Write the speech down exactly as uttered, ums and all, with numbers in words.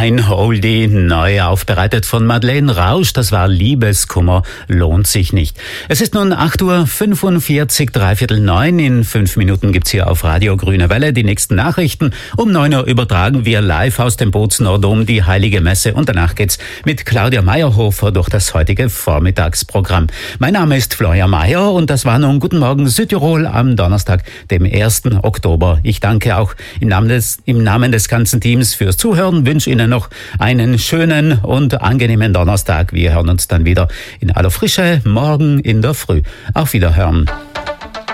Ein Oldie, neu aufbereitet von Madeleine Rausch. Das war Liebeskummer lohnt sich nicht. Es ist nun acht Uhr fünfundvierzig, dreiviertel neun. In fünf Minuten gibt's hier auf Radio Grüne Welle die nächsten Nachrichten. Um neun Uhr übertragen wir live aus dem Bozener Dom die Heilige Messe und danach geht's mit Claudia Meyerhofer durch das heutige Vormittagsprogramm. Mein Name ist Florian Mayer und das war nun Guten Morgen Südtirol am Donnerstag, dem ersten Oktober. Ich danke auch im Namen des, im Namen des ganzen Teams fürs Zuhören, wünsche Ihnen noch einen schönen und angenehmen Donnerstag. Wir hören uns dann wieder in aller Frische morgen in der Früh. Auf Wiederhören.